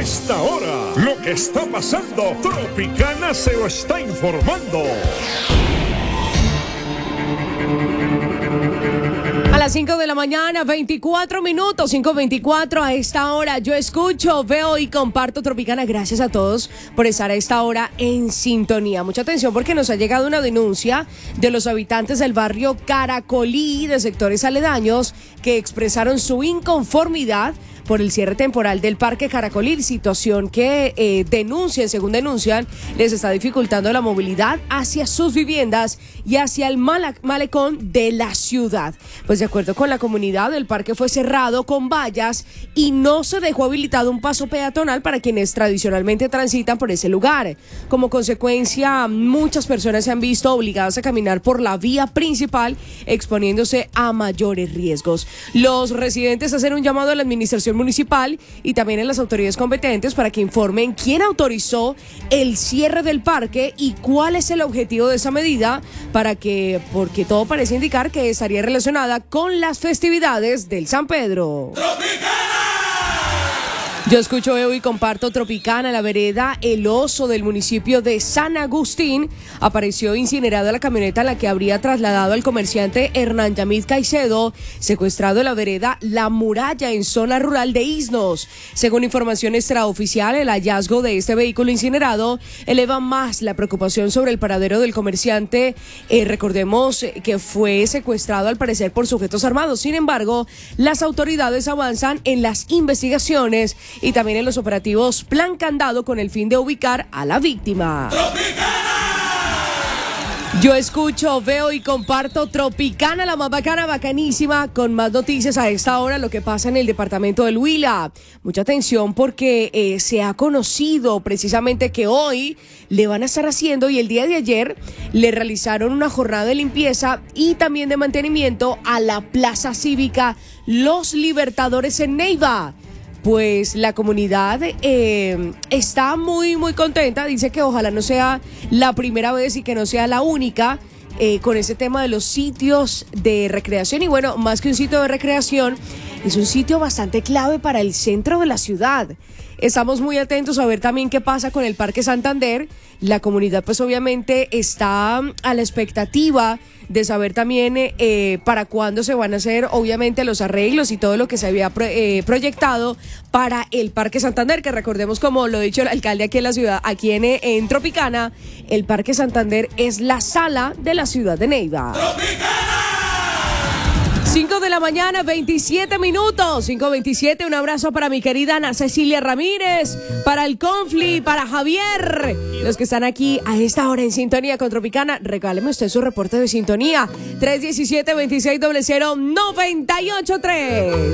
esta hora, lo que está pasando, Tropicana se lo está informando. A las 5 de la mañana, 24 minutos, 5:24 a esta hora. Yo escucho, veo y comparto Tropicana. Gracias a todos por estar a esta hora en sintonía. Mucha atención porque nos ha llegado una denuncia de los habitantes del barrio Caracolí, de sectores aledaños, que expresaron su inconformidad por el cierre temporal del Parque Caracolí, situación que según denuncian, les está dificultando la movilidad hacia sus viviendas y hacia el malecón de la ciudad. Pues de acuerdo con la comunidad, el parque fue cerrado con vallas y no se dejó habilitado un paso peatonal para quienes tradicionalmente transitan por ese lugar. Como consecuencia, muchas personas se han visto obligadas a caminar por la vía principal, exponiéndose a mayores riesgos. Los residentes hacen un llamado a la administración municipal y también a las autoridades competentes para que informen quién autorizó el cierre del parque y cuál es el objetivo de esa medida, porque todo parece indicar que estaría relacionada con las festividades del San Pedro. Yo escucho, veo y comparto Tropicana. La vereda El Oso del municipio de San Agustín apareció incinerada la camioneta en la que habría trasladado al comerciante Hernán Yamid Caicedo, secuestrado en la vereda La Muralla en zona rural de Isnos. Según información extraoficial, el hallazgo de este vehículo incinerado eleva más la preocupación sobre el paradero del comerciante. Recordemos que fue secuestrado al parecer por sujetos armados. Sin embargo, las autoridades avanzan en las investigaciones y también en los operativos Plan Candado con el fin de ubicar a la víctima. Yo escucho, veo y comparto Tropicana, la más bacana, bacanísima, con más noticias a esta hora, lo que pasa en el departamento del Huila. Mucha atención porque se ha conocido precisamente que hoy le van a estar haciendo, y el día de ayer le realizaron una jornada de limpieza y también de mantenimiento a la Plaza Cívica Los Libertadores en Neiva. Pues la comunidad está muy, muy contenta. Dice que ojalá no sea la primera vez y que no sea la única con ese tema de los sitios de recreación. Y bueno, más que un sitio de recreación, es un sitio bastante clave para el centro de la ciudad. Estamos muy atentos a ver también qué pasa con el Parque Santander. La comunidad pues obviamente está a la expectativa de saber también para cuándo se van a hacer obviamente los arreglos y todo lo que se había proyectado para el Parque Santander, que recordemos, como lo ha dicho el alcalde aquí en la ciudad, aquí en Tropicana, el Parque Santander es la sala de la ciudad de Neiva. 5 de la mañana, 27 minutos, 5:27, un abrazo para mi querida Ana Cecilia Ramírez, para el Confli, para Javier, los que están aquí a esta hora en sintonía con Tropicana. Regáleme usted su reporte de sintonía, 317-2600-983.